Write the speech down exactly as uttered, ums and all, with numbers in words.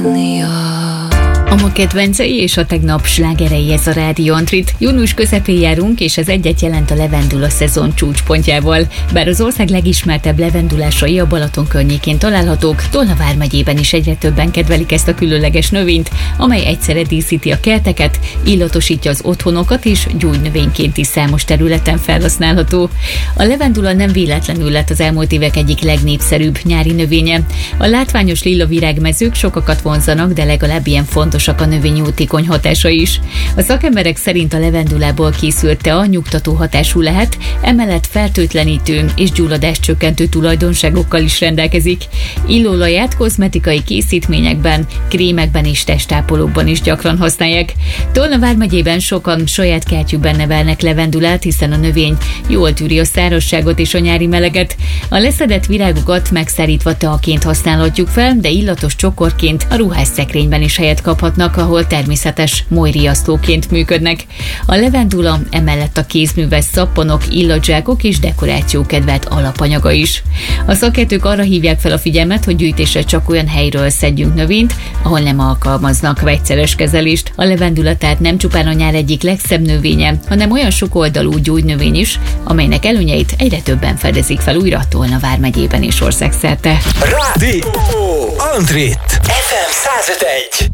A ma kedvencei és a tegnap slágerei, ez a Rádió Antrit. Június közepén járunk, és ez egyet jelent a levendula szezon csúcspontjával. Bár az ország legismertebb levendulásai a Balaton környékén találhatók, Tolna vármegyében is egyre többen kedvelik ezt a különleges növényt, amely egyszerre díszíti a kerteket, illatosítja az otthonokat, és gyógynövényként is számos területen felhasználható. A levendula nem véletlenül lett az elmúlt évek egyik legnépszerűbb nyári növénye. A látványos lila virágmezők sokakat vonzanak, de legalább ilyen fontos a növényjótékony hatása is. A szakemberek szerint a levendulából készült tea nyugtató hatású lehet, emellett fertőtlenítő és gyulladáscsökkentő tulajdonságokkal is rendelkezik. Illóolaját kozmetikai készítményekben, krémekben és testápolókban is gyakran használják. Tolna vármegyében sokan saját kertjükben nevelnek levendulát, hiszen a növény jól tűri a szárazságot és a nyári meleget. A leszedett virágokat megszárítva teaként használhatjuk fel, de illatos csokorként a ruhásszekrényben is helyet kaphatnak, ahol természetes molyriasztóként működnek. A levendula emellett a kézműves szappanok, illatzsákok és dekoráció kedvelt alapanyaga is. A szakértők arra hívják fel a figyelmet, hogy gyűjtésre csak olyan helyről szedjünk növényt, ahol nem alkalmaznak vegyszeres kezelést. A levendula tehát nem csupán a nyár egyik legszebb növénye, hanem olyan sokoldalú gyógynövény is, amelynek előnyeit egyre többen fedezik fel újra Tolna vármegyében és országszerte. Rádió Antrit ef em száz öt egy.